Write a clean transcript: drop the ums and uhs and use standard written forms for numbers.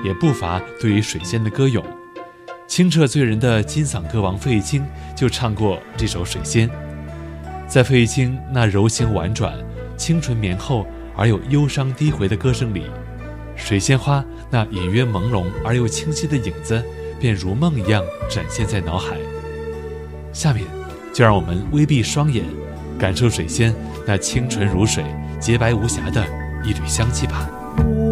也不乏对于水仙的歌咏。清澈醉人的金嗓歌王费玉清就唱过这首《水仙》。在费玉清那柔情婉转、清纯绵厚而又忧伤低回的歌声里，水仙花那隐约朦胧而又清晰的影子便如梦一样展现在脑海。下面就让我们微闭双眼，感受水仙那清纯如水、洁白无瑕的一缕香气吧。